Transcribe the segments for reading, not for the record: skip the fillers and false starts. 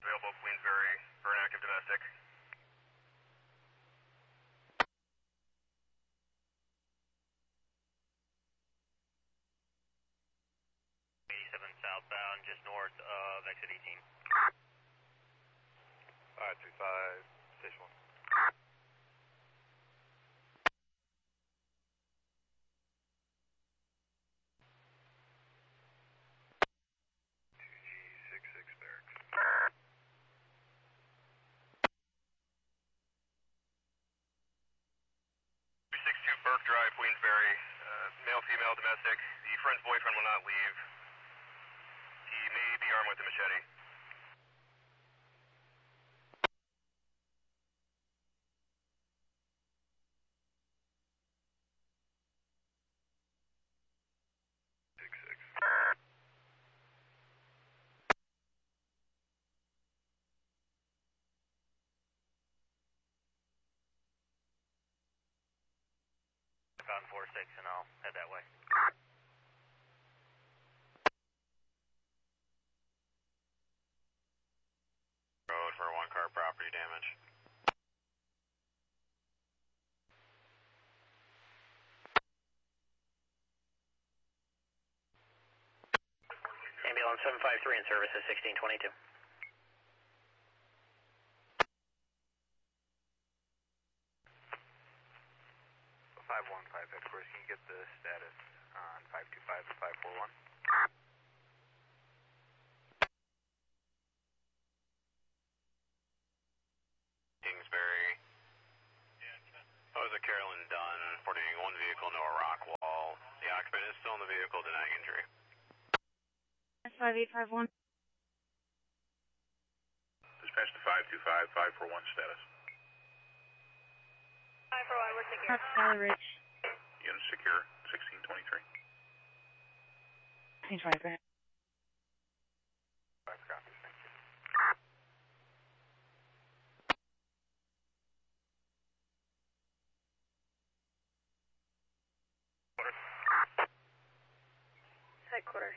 Available Queensbury for an active domestic. 87 southbound, just north of exit 18. 535, station 1. Burke Drive, Queensbury, male, female, domestic. The friend's boyfriend will not leave. He may be armed with a machete. On 46, and I'll head that way. Road for one car property damage. Ambulance 753 in service at 1622. 515 headquarters, can you get the status on 525 and 541? Kingsbury. Jose Carolyn Dunn, reporting one vehicle, no rock wall. The occupant is still in the vehicle, denying injury. 5851. Dispatch to 525, 541 status. 541, we're secure. That's Skyler Ridge. Unit secure, 1623. 1623. 5 copies, thank you. Headquarters.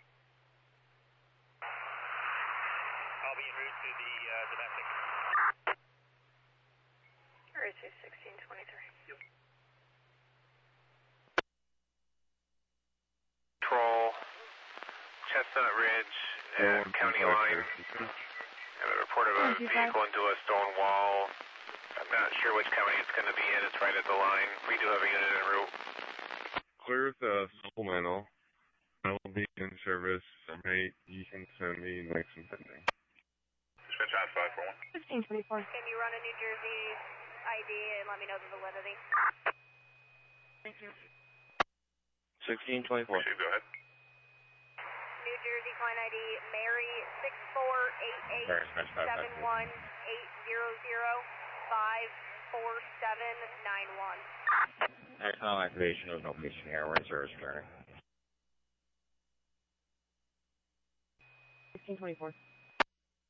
I'll be en route to the domestic. Ridge is 1623. Control, Chestnut Ridge, County Line. I have a report of a vehicle into a stone wall. I'm not sure which county it's going to be in. It's right at the line. We do have a unit en route. Clear with a supplemental. I will be in service. You can send me next and pending. Dispatch on 541. 1624. Can you run a New Jersey ID and let me know the validity? Thank you. 1624. Receive, go ahead. New Jersey client ID Mary 64887180054791. Excellent activation of no patient here. We're in service currently. 1624.